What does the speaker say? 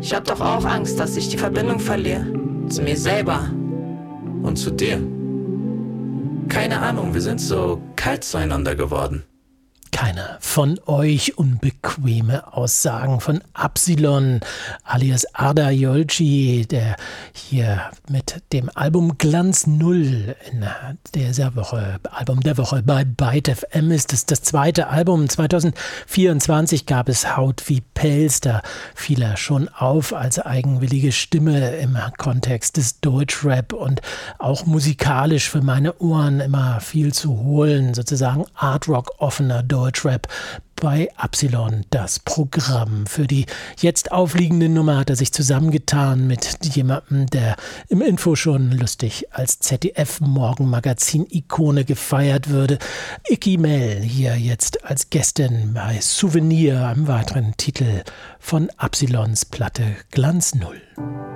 Ich hab doch auch Angst, dass ich die Verbindung verliere. Zu mir selber. Und zu dir. Keine Ahnung, wir sind so kalt zueinander geworden. Keine von euch unbequeme Aussagen von Absilon alias Arda Yolci, der hier mit dem Album Glanz Null in dieser Woche, Album der Woche bei Byte FM ist. Das ist das zweite Album. 2024 gab es Haut wie Pelz. Da fiel er schon auf als eigenwillige Stimme im Kontext des Deutschrap und auch musikalisch für meine Ohren immer viel zu holen. Sozusagen Artrock offener Deutschrap bei Absilon. Das Programm für die jetzt aufliegende Nummer hat er sich zusammengetan mit jemandem, der im Info schon lustig als ZDF-Morgenmagazin-Ikone gefeiert würde. Icky Mell hier jetzt als Gästin bei Souvenir, einem weiteren Titel von Absilons Platte Glanz Null.